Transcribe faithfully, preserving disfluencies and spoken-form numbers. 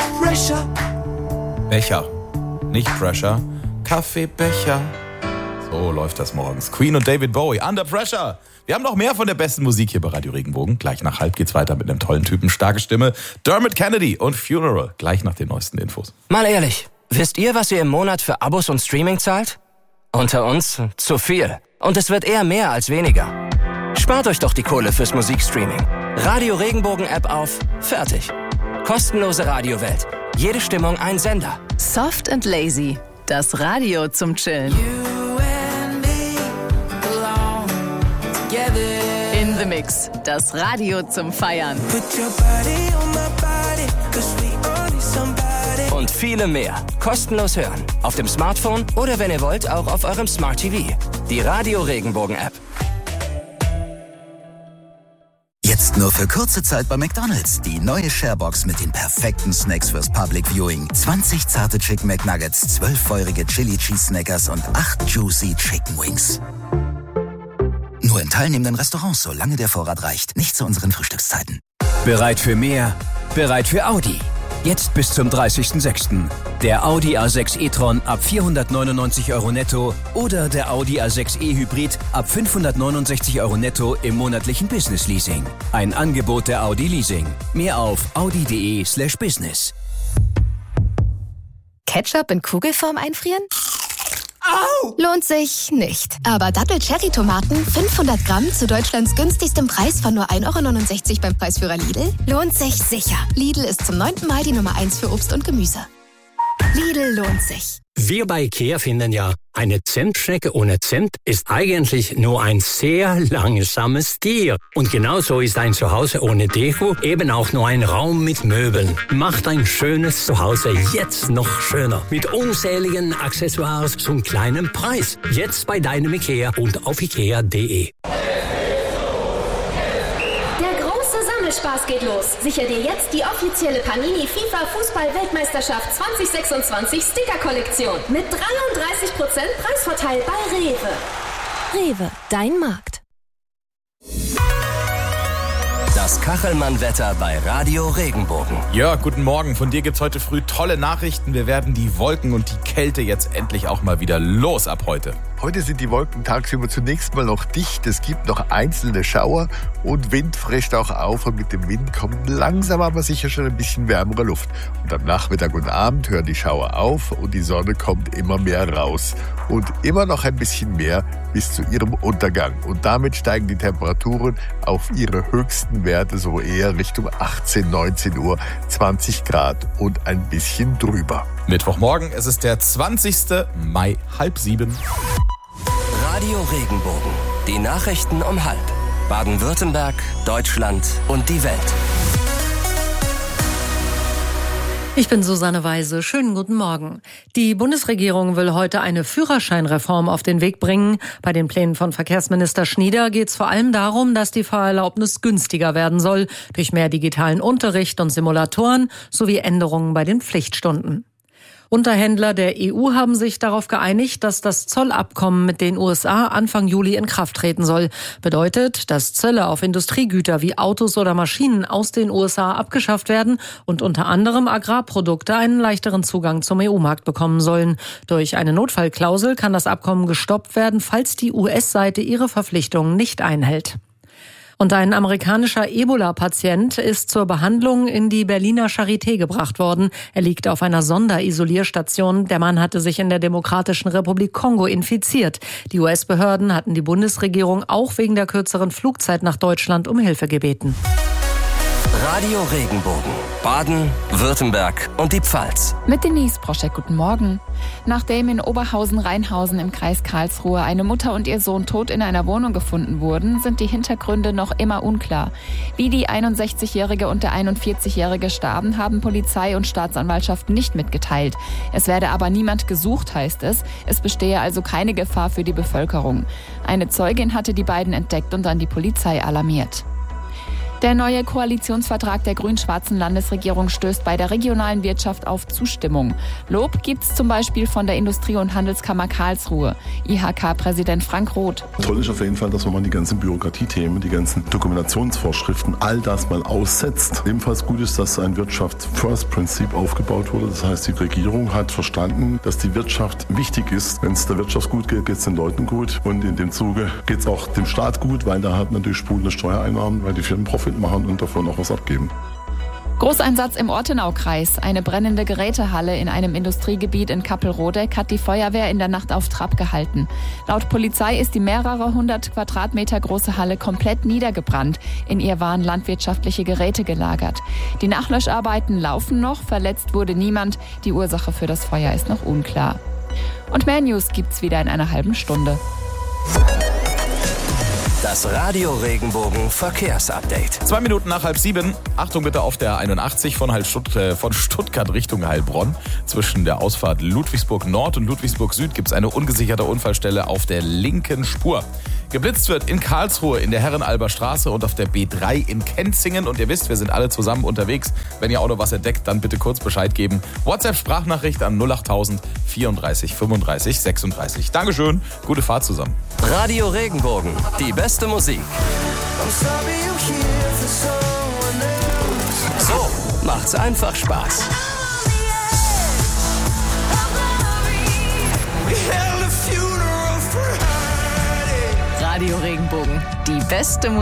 Pressure. Becher, nicht Pressure, Kaffeebecher. So läuft das morgens. Queen und David Bowie, Under Pressure. Wir haben noch mehr von der besten Musik hier bei Radio Regenbogen. Gleich nach halb geht's weiter mit einem tollen Typen, starke Stimme. Dermot Kennedy und Funeral, gleich nach den neuesten Infos. Mal ehrlich, wisst ihr, was ihr im Monat für Abos und Streaming zahlt? Unter uns zu viel. Und es wird eher mehr als weniger. Spart euch doch die Kohle fürs Musikstreaming. Radio Regenbogen App auf, fertig. Kostenlose Radiowelt. Jede Stimmung ein Sender. Soft and Lazy, das Radio zum Chillen. In the Mix, das Radio zum Feiern. Und viele mehr. Kostenlos hören. Auf dem Smartphone oder wenn ihr wollt, auch auf eurem Smart T V. Die Radio Regenbogen App. Jetzt nur für kurze Zeit bei McDonald's. Die neue Sharebox mit den perfekten Snacks fürs Public Viewing. zwanzig zarte Chicken McNuggets, zwölf feurige Chili Cheese Snackers und acht Juicy Chicken Wings. Nur in teilnehmenden Restaurants, solange der Vorrat reicht. Nicht zu unseren Frühstückszeiten. Bereit für mehr? Bereit für Audi. Jetzt bis zum dreißigsten sechsten Der Audi A sechs e-tron ab vierhundertneunundneunzig Euro netto oder der Audi A sechs e-Hybrid ab fünfhundertneunundsechzig Euro netto im monatlichen Business Leasing. Ein Angebot der Audi Leasing. Mehr auf audi.de slash business. Ketchup in Kugelform einfrieren? Au! Lohnt sich nicht. Aber Dattel-Cherry-Tomaten, fünfhundert Gramm zu Deutschlands günstigstem Preis von nur ein Euro neunundsechzig beim Preisführer Lidl, lohnt sich sicher. Lidl ist zum neunten Mal die Nummer eins für Obst und Gemüse. Lidl lohnt sich. Wir bei IKEA finden ja, eine Zimtschnecke ohne Zimt ist eigentlich nur ein sehr langsames Tier. Und genauso ist ein Zuhause ohne Deko eben auch nur ein Raum mit Möbeln. Macht ein schönes Zuhause jetzt noch schöner. Mit unzähligen Accessoires zum kleinen Preis. Jetzt bei deinem IKEA und auf ikea punkt de. Spaß geht los. Sicher dir jetzt die offizielle Panini FIFA Fußball-Weltmeisterschaft zwanzig sechsundzwanzig Sticker-Kollektion mit dreiunddreißig Prozent Preisvorteil bei Rewe. Rewe, dein Markt. Das Kachelmann-Wetter bei Radio Regenbogen. Ja, guten Morgen. Von dir gibt's heute früh tolle Nachrichten. Wir werden die Wolken und die Kälte jetzt endlich auch mal wieder los ab heute. Heute sind die Wolken tagsüber zunächst mal noch dicht. Es gibt noch einzelne Schauer und Wind frischt auch auf. Und mit dem Wind kommt langsam aber sicher schon ein bisschen wärmere Luft. Und am Nachmittag und Abend hören die Schauer auf und die Sonne kommt immer mehr raus. Und immer noch ein bisschen mehr bis zu ihrem Untergang. Und damit steigen die Temperaturen auf ihre höchsten Werte so eher Richtung achtzehn, neunzehn Uhr, zwanzig Grad und ein bisschen drüber. Mittwochmorgen, es ist der zwanzigsten Mai, halb sieben. Radio Regenbogen. Die Nachrichten um halb. Baden-Württemberg, Deutschland und die Welt. Ich bin Susanne Weise. Schönen guten Morgen. Die Bundesregierung will heute eine Führerscheinreform auf den Weg bringen. Bei den Plänen von Verkehrsminister Schnieder geht es vor allem darum, dass die Fahrerlaubnis günstiger werden soll, durch mehr digitalen Unterricht und Simulatoren sowie Änderungen bei den Pflichtstunden. Unterhändler der E U haben sich darauf geeinigt, dass das Zollabkommen mit den U S A Anfang Juli in Kraft treten soll. Bedeutet, dass Zölle auf Industriegüter wie Autos oder Maschinen aus den U S A abgeschafft werden und unter anderem Agrarprodukte einen leichteren Zugang zum E U-Markt bekommen sollen. Durch eine Notfallklausel kann das Abkommen gestoppt werden, falls die U S-Seite ihre Verpflichtungen nicht einhält. Und ein amerikanischer Ebola-Patient ist zur Behandlung in die Berliner Charité gebracht worden. Er liegt auf einer Sonderisolierstation. Der Mann hatte sich in der Demokratischen Republik Kongo infiziert. Die U S-Behörden hatten die Bundesregierung auch wegen der kürzeren Flugzeit nach Deutschland um Hilfe gebeten. Radio Regenbogen, Baden, Württemberg und die Pfalz. Mit Denise Proschek, guten Morgen. Nachdem in Oberhausen-Rheinhausen im Kreis Karlsruhe eine Mutter und ihr Sohn tot in einer Wohnung gefunden wurden, sind die Hintergründe noch immer unklar. Wie die einundsechzigjährige und der einundvierzigjährige starben, haben Polizei und Staatsanwaltschaft nicht mitgeteilt. Es werde aber niemand gesucht, heißt es. Es bestehe also keine Gefahr für die Bevölkerung. Eine Zeugin hatte die beiden entdeckt und an die Polizei alarmiert. Der neue Koalitionsvertrag der grün-schwarzen Landesregierung stößt bei der regionalen Wirtschaft auf Zustimmung. Lob gibt's zum Beispiel von der Industrie- und Handelskammer Karlsruhe. I H K-Präsident Frank Roth. Toll ist auf jeden Fall, dass man mal die ganzen Bürokratiethemen, die ganzen Dokumentationsvorschriften, all das mal aussetzt. Ebenfalls gut ist, dass ein Wirtschaft-First-Prinzip aufgebaut wurde. Das heißt, die Regierung hat verstanden, dass die Wirtschaft wichtig ist. Wenn es der Wirtschaft gut geht, geht es den Leuten gut. Und in dem Zuge geht es auch dem Staat gut, weil da hat natürlich sprudelnde Steuereinnahmen, weil die Firmen Profit machen und davon noch was abgeben. Großeinsatz im Ortenaukreis. Eine brennende Gerätehalle in einem Industriegebiet in Kappelrodeck hat die Feuerwehr in der Nacht auf Trab gehalten. Laut Polizei ist die mehrere hundert Quadratmeter große Halle komplett niedergebrannt. In ihr waren landwirtschaftliche Geräte gelagert. Die Nachlöscharbeiten laufen noch, verletzt wurde niemand. Die Ursache für das Feuer ist noch unklar. Und mehr News gibt's wieder in einer halben Stunde. Das Radio Regenbogen Verkehrsupdate. Zwei Minuten nach halb sieben. Achtung bitte auf der einundachtzig von, Stutt- äh, von Stuttgart Richtung Heilbronn. Zwischen der Ausfahrt Ludwigsburg Nord und Ludwigsburg Süd gibt es eine ungesicherte Unfallstelle auf der linken Spur. Geblitzt wird in Karlsruhe in der Herrenalber Straße und auf der B drei in Kenzingen. Und ihr wisst, wir sind alle zusammen unterwegs. Wenn ihr auch noch was entdeckt, dann bitte kurz Bescheid geben. WhatsApp-Sprachnachricht an null achttausend vierunddreißig fünfunddreißig sechsunddreißig. Dankeschön, gute Fahrt zusammen. Radio Regenbogen, die beste Musik. So macht's einfach Spaß. Radio Regenbogen, die beste Musik.